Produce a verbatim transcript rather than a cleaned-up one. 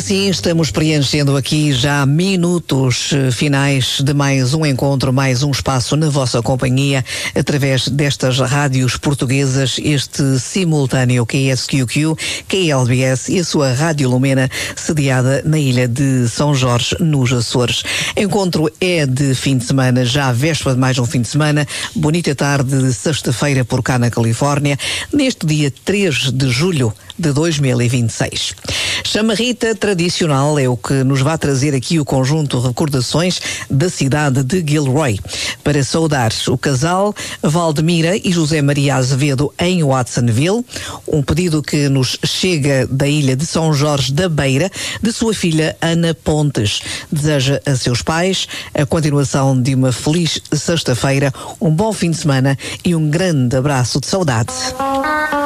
assim estamos preenchendo aqui já minutos finais de mais um encontro, mais um espaço na vossa companhia, através destas rádios portuguesas, este simultâneo Q S Q Q, Q L B S e a sua Rádio Lumena, sediada na ilha de São Jorge, nos Açores. Encontro é de fim de semana, já à véspera de mais um fim de semana, bonita tarde de sexta-feira por cá na Califórnia, neste dia três de julho de dois mil e vinte e seis. Chamarrita tradicional é o que nos vai trazer aqui o conjunto de recordações da cidade de Gilroy. Para saudar o casal Valdemira e José Maria Azevedo em Watsonville, um pedido que nos chega da ilha de São Jorge da Beira, de sua filha Ana Pontes. Deseja a seus pais a continuação de uma feliz sexta-feira, um bom fim de semana e um grande abraço de saudade.